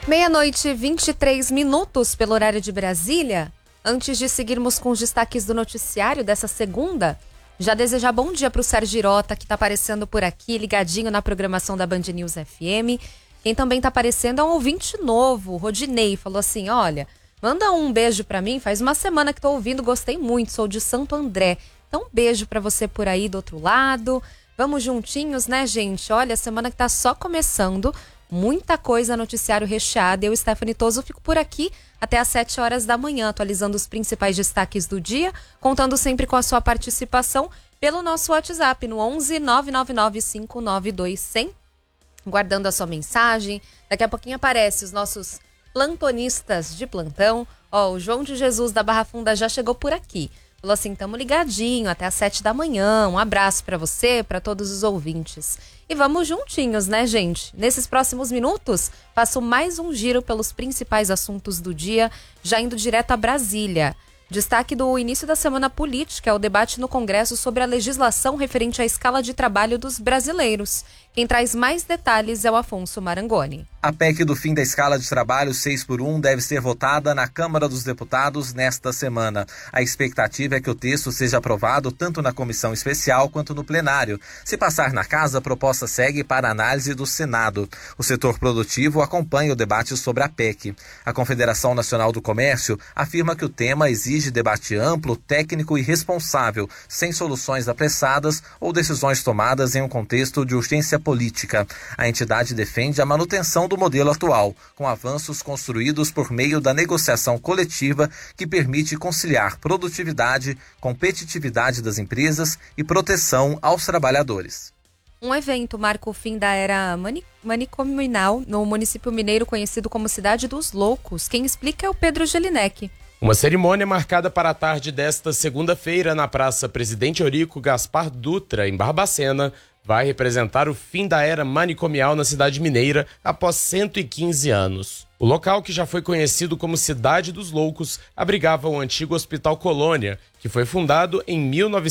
Meia-noite, 23 minutos pelo horário de Brasília. Antes de seguirmos com os destaques do noticiário dessa segunda, já desejar bom dia para o Sérgio Irota, que está aparecendo por aqui, ligadinho na programação da Band News FM. Quem também está aparecendo é um ouvinte novo, o Rodinei, falou assim, olha, manda um beijo para mim, faz uma semana que estou ouvindo, gostei muito, sou de Santo André. Então, um beijo para você por aí do outro lado. Vamos juntinhos, né, gente? Olha, a semana que está só começando, muita coisa, noticiário recheado. Eu, Stephanie Toso, fico por aqui até às 7 horas da manhã, atualizando os principais destaques do dia, contando sempre com a sua participação pelo nosso WhatsApp no 11 999 592 100, guardando a sua mensagem. Daqui a pouquinho aparece os nossos plantonistas de plantão. Ó, o João de Jesus da Barra Funda já chegou por aqui. Falou assim, tamo ligadinho até às 7 da manhã. Um abraço pra você, pra todos os ouvintes. E vamos juntinhos, né, gente? Nesses próximos minutos, faço mais um giro pelos principais assuntos do dia, já indo direto a Brasília. Destaque do início da semana política é o debate no Congresso sobre a legislação referente à escala de trabalho dos brasileiros. Quem traz mais detalhes é o Afonso Marangoni. A PEC do fim da escala de trabalho 6x1 deve ser votada na Câmara dos Deputados nesta semana. A expectativa é que o texto seja aprovado tanto na comissão especial quanto no plenário. Se passar na casa, a proposta segue para análise do Senado. O setor produtivo acompanha o debate sobre a PEC. A Confederação Nacional do Comércio afirma que o tema exige debate amplo, técnico e responsável, sem soluções apressadas ou decisões tomadas em um contexto de urgência política. A entidade defende a manutenção do modelo atual, com avanços construídos por meio da negociação coletiva que permite conciliar produtividade, competitividade das empresas e proteção aos trabalhadores. Um evento marca o fim da era manicomial no município mineiro conhecido como Cidade dos Loucos. Quem explica é o Pedro Gelinek. Uma cerimônia marcada para a tarde desta segunda-feira na Praça Presidente Eurico Gaspar Dutra, em Barbacena, vai representar o fim da era manicomial na cidade mineira após 115 anos. O local, que já foi conhecido como Cidade dos Loucos, abrigava o antigo Hospital Colônia, que foi fundado em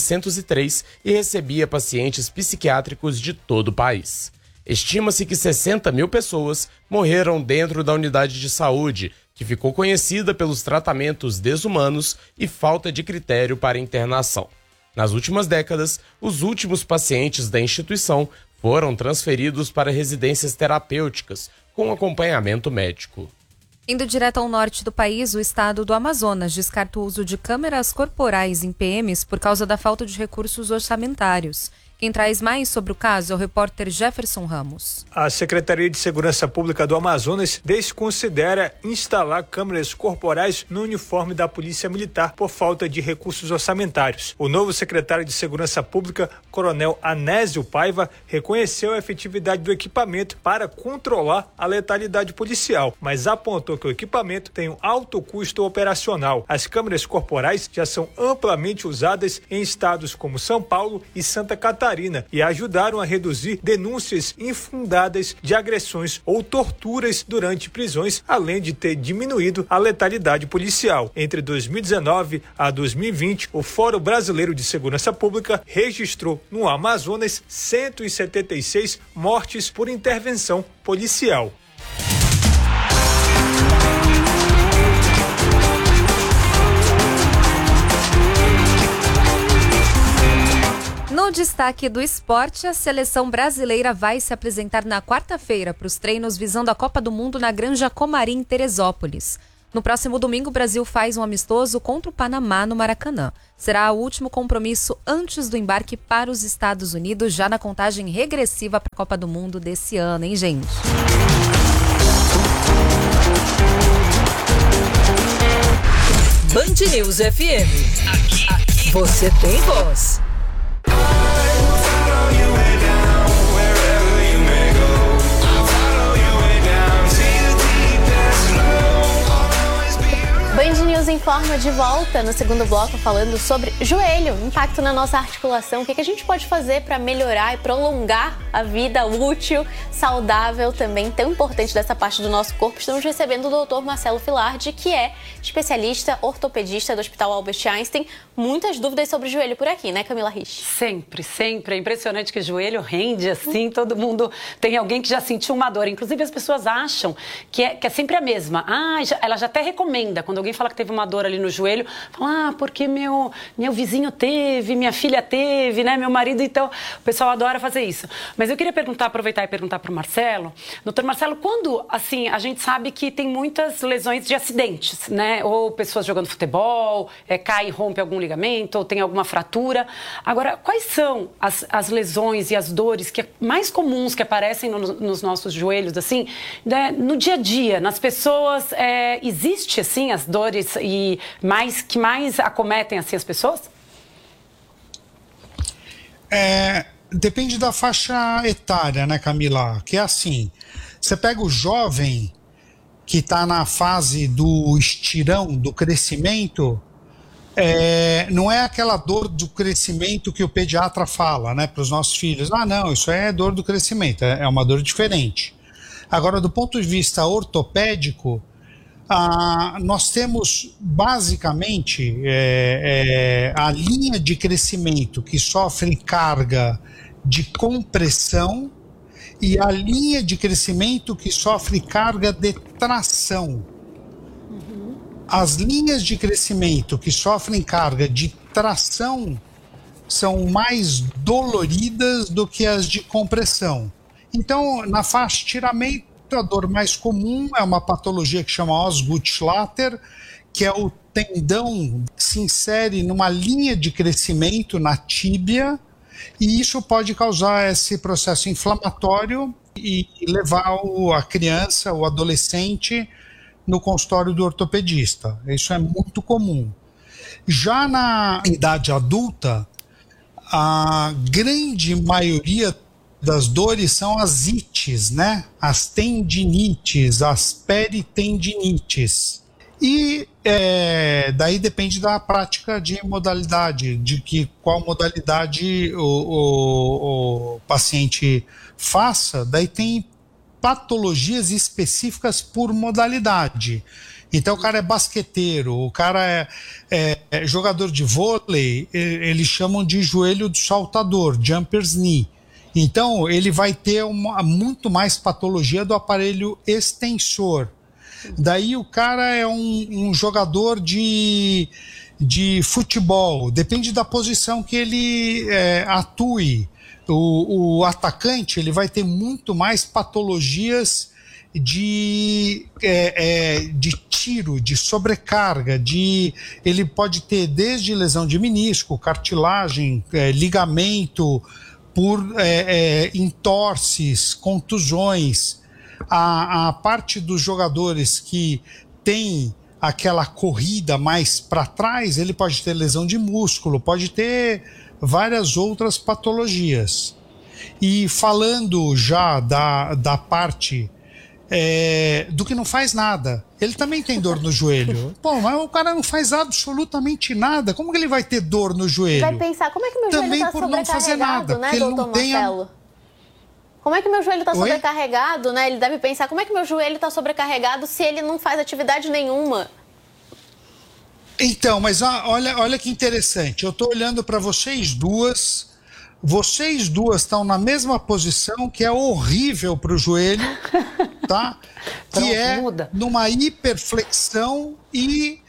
1903 e recebia pacientes psiquiátricos de todo o país. Estima-se que 60 mil pessoas morreram dentro da unidade de saúde, que ficou conhecida pelos tratamentos desumanos e falta de critério para internação. Nas últimas décadas, os últimos pacientes da instituição foram transferidos para residências terapêuticas, com acompanhamento médico. Indo direto ao norte do país, o estado do Amazonas descarta o uso de câmeras corporais em PMs por causa da falta de recursos orçamentários. Quem traz mais sobre o caso é o repórter Jefferson Ramos. A Secretaria de Segurança Pública do Amazonas desconsidera instalar câmeras corporais no uniforme da Polícia Militar por falta de recursos orçamentários. O novo secretário de Segurança Pública, Coronel Anésio Paiva, reconheceu a efetividade do equipamento para controlar a letalidade policial, mas apontou que o equipamento tem um alto custo operacional. As câmeras corporais já são amplamente usadas em estados como São Paulo e Santa Catarina e ajudaram a reduzir denúncias infundadas de agressões ou torturas durante prisões, além de ter diminuído a letalidade policial. Entre 2019 a 2020, o Fórum Brasileiro de Segurança Pública registrou no Amazonas 176 mortes por intervenção policial. No destaque do esporte, a seleção brasileira vai se apresentar na quarta-feira para os treinos visando a Copa do Mundo na Granja Comari, em Teresópolis. No próximo domingo, o Brasil faz um amistoso contra o Panamá no Maracanã. Será o último compromisso antes do embarque para os Estados Unidos, já na contagem regressiva para a Copa do Mundo desse ano, hein, gente? Band News FM. Aqui você tem voz. Band News em Informa de volta no segundo bloco falando sobre joelho, impacto na nossa articulação, o que a gente pode fazer para melhorar e prolongar a vida útil, saudável também, tão importante dessa parte do nosso corpo. Estamos recebendo o Dr. Marcelo Filardi, que é especialista ortopedista do Hospital Albert Einstein. Muitas dúvidas sobre joelho por aqui, né, Camila Rich? Sempre, sempre. É impressionante que joelho rende assim, todo mundo tem alguém que já sentiu uma dor. Inclusive as pessoas acham que é sempre a mesma. Ela já até recomenda, quando alguém fala que teve uma dor ali no joelho, fala, porque meu vizinho teve, minha filha teve, né, meu marido, então o pessoal adora fazer isso. Mas eu queria aproveitar e perguntar para o Marcelo. Doutor Marcelo, quando, assim, a gente sabe que tem muitas lesões de acidentes, né, ou pessoas jogando futebol, cai e rompe algum ligamento, ou tem alguma fratura. Agora, quais são as lesões e as dores mais comuns que aparecem nos nossos joelhos, assim, né, no dia a dia, nas pessoas? Existe, assim, as dores que mais acometem, assim, as pessoas? Depende da faixa etária, né, Camila? Que é assim, você pega o jovem que está na fase do estirão, do crescimento, não é aquela dor do crescimento que o pediatra fala, né, para os nossos filhos. Não, isso é dor do crescimento, é uma dor diferente. Agora, do ponto de vista ortopédico, nós temos basicamente a linha de crescimento que sofre carga de compressão e a linha de crescimento que sofre carga de tração. As linhas de crescimento que sofrem carga de tração são mais doloridas do que as de compressão. Então, na faixa de estiramento, a dor mais comum é uma patologia que chama Osgood-Schlatter, que é o tendão que se insere numa linha de crescimento na tíbia, e isso pode causar esse processo inflamatório e levar a criança, o adolescente, no consultório do ortopedista. Isso é muito comum. Já na idade adulta, a grande maioria das dores são as ites, né? As tendinites, as peritendinites. E daí depende da prática de modalidade, qual modalidade o paciente faça. Daí tem patologias específicas por modalidade. Então o cara é basqueteiro, o cara é jogador de vôlei, eles chamam de joelho do saltador, jumper's knee. Então, ele vai ter muito mais patologia do aparelho extensor. Daí o cara é um jogador de futebol, depende da posição que ele atue. O atacante, ele vai ter muito mais patologias de tiro, de sobrecarga, ele pode ter desde lesão de menisco, cartilagem, ligamento, por entorses, contusões. A parte dos jogadores que tem aquela corrida mais para trás, ele pode ter lesão de músculo, pode ter várias outras patologias. E falando já da parte do que não faz nada, ele também tem dor no joelho. Pô, mas o cara não faz absolutamente nada, como que ele vai ter dor no joelho? Vai pensar, como é que meu joelho está sobrecarregado, né, doutor Marcelo? Como é que meu joelho está sobrecarregado, né? Ele deve pensar, como é que meu joelho está sobrecarregado se ele não faz atividade nenhuma? Então, mas olha que interessante, eu estou olhando para vocês duas estão na mesma posição, que é horrível para o joelho, tá? Que é numa hiperflexão e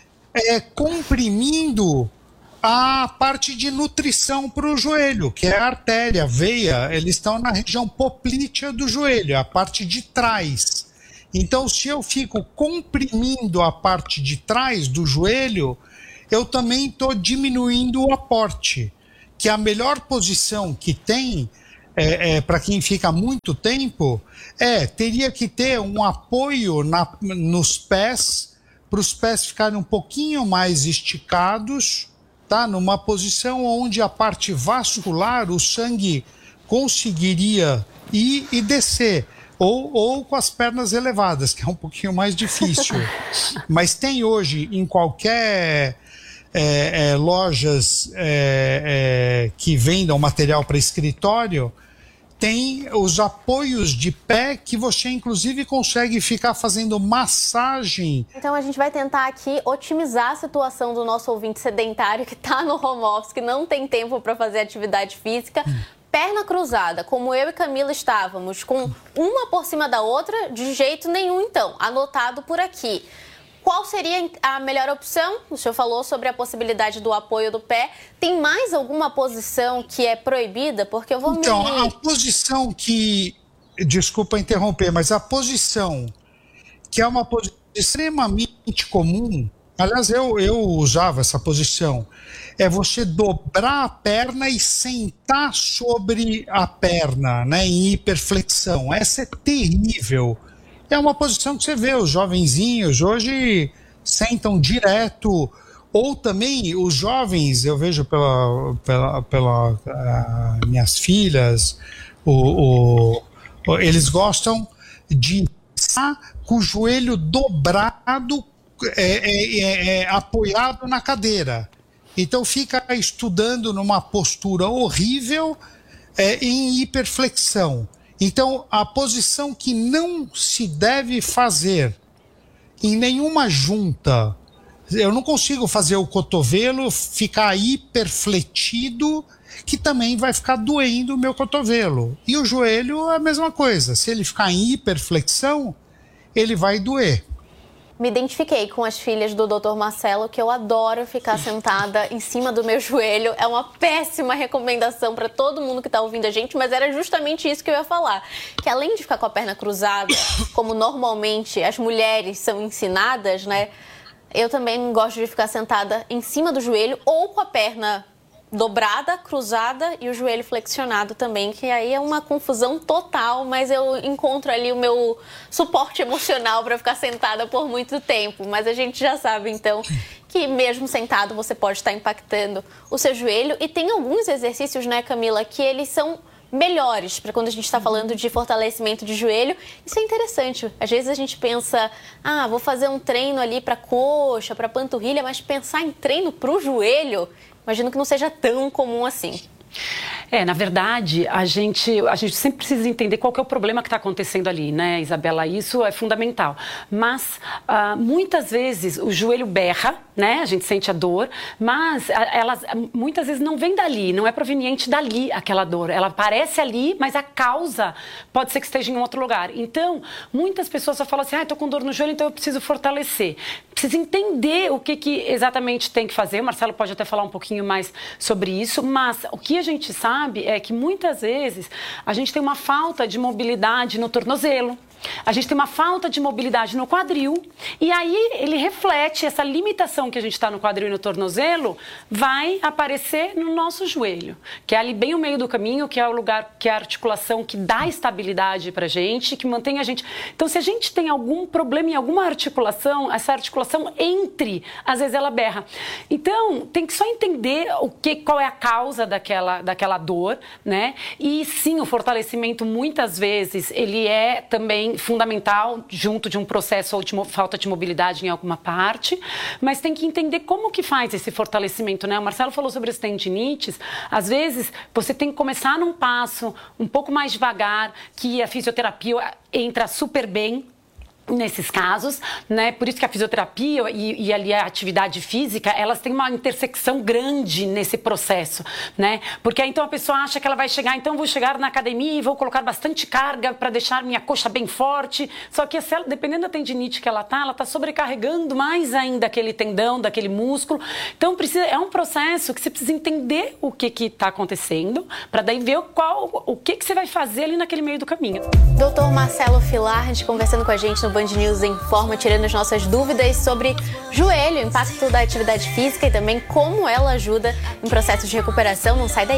comprimindo a parte de nutrição para o joelho, que é a artéria, a veia, eles estão na região poplítea do joelho, a parte de trás. Então, se eu fico comprimindo a parte de trás do joelho, eu também estou diminuindo o aporte, que a melhor posição que tem, para quem fica muito tempo, teria que ter um apoio nos pés, para os pés ficarem um pouquinho mais esticados, tá? Numa posição onde a parte vascular, o sangue conseguiria ir e descer. ou com as pernas elevadas, que é um pouquinho mais difícil. Mas tem hoje em qualquer lojas que vendam material para escritório, tem os apoios de pé que você inclusive consegue ficar fazendo massagem. Então a gente vai tentar aqui otimizar a situação do nosso ouvinte sedentário que está no home office, que não tem tempo para fazer atividade física. Perna cruzada, como eu e Camila estávamos, com uma por cima da outra, de jeito nenhum então, anotado por aqui. Qual seria a melhor opção? O senhor falou sobre a possibilidade do apoio do pé. Tem mais alguma posição que é proibida? Porque eu vou Então, a posição que... Desculpa interromper, mas a posição que é uma posição extremamente comum, aliás, eu usava essa posição, é você dobrar a perna e sentar sobre a perna, né, em hiperflexão. Essa é terrível. É uma posição que você vê, os jovenzinhos hoje sentam direto, ou também os jovens, eu vejo pela minhas filhas, eles gostam de estar com o joelho dobrado, apoiado na cadeira. Então fica estudando numa postura horrível, em hiperflexão. Então, a posição que não se deve fazer em nenhuma junta, eu não consigo fazer o cotovelo ficar hiperfletido, que também vai ficar doendo o meu cotovelo. E o joelho é a mesma coisa, se ele ficar em hiperflexão, ele vai doer. Me identifiquei com as filhas do Dr. Marcelo, que eu adoro ficar sentada em cima do meu joelho. É uma péssima recomendação para todo mundo que está ouvindo a gente, mas era justamente isso que eu ia falar. Que além de ficar com a perna cruzada, como normalmente as mulheres são ensinadas, né? Eu também gosto de ficar sentada em cima do joelho ou com a perna dobrada, cruzada e o joelho flexionado também, que aí é uma confusão total, mas eu encontro ali o meu suporte emocional para ficar sentada por muito tempo. Mas a gente já sabe, então, que mesmo sentado você pode estar impactando o seu joelho. E tem alguns exercícios, né, Camila, que eles são melhores para quando a gente está falando de fortalecimento de joelho. Isso é interessante. Às vezes a gente pensa, vou fazer um treino ali para coxa, para panturrilha, mas pensar em treino para o joelho, imagino que não seja tão comum assim. Na verdade, a gente sempre precisa entender qual que é o problema que está acontecendo ali, né, Isabela? Isso é fundamental. Mas, muitas vezes, o joelho berra, né? A gente sente a dor, mas ela muitas vezes não vem dali, não é proveniente dali aquela dor. Ela aparece ali, mas a causa pode ser que esteja em outro lugar. Então, muitas pessoas só falam assim, estou com dor no joelho, então eu preciso fortalecer. Precisa entender o que exatamente tem que fazer. O Marcelo pode até falar um pouquinho mais sobre isso, mas o que a gente sabe é que muitas vezes a gente tem uma falta de mobilidade no tornozelo. A gente tem uma falta de mobilidade no quadril e aí ele reflete essa limitação que a gente está no quadril e no tornozelo, vai aparecer no nosso joelho, que é ali bem no meio do caminho, que é o lugar, que é a articulação que dá estabilidade para a gente, que mantém a gente. Então, se a gente tem algum problema em alguma articulação, essa articulação às vezes ela berra. Então, tem que só entender qual é a causa daquela dor, né? E sim, o fortalecimento muitas vezes ele é também fundamental junto de um processo ou de falta de mobilidade em alguma parte, mas tem que entender como que faz esse fortalecimento, né? O Marcelo falou sobre as tendinites, às vezes você tem que começar num passo um pouco mais devagar, que a fisioterapia entra super bem nesses casos, né? Por isso que a fisioterapia e ali a atividade física, elas têm uma intersecção grande nesse processo, né? Porque aí então a pessoa acha que ela vai chegar, então vou chegar na academia e vou colocar bastante carga para deixar minha coxa bem forte, só que dependendo da tendinite que ela tá sobrecarregando mais ainda aquele tendão, daquele músculo. Então é um processo que você precisa entender o que está acontecendo, para daí ver o que você vai fazer ali naquele meio do caminho. Dr. Marcelo Filardi conversando com a gente no Band News Informa, tirando as nossas dúvidas sobre joelho, impacto da atividade física e também como ela ajuda em processos de recuperação. Não sai daí.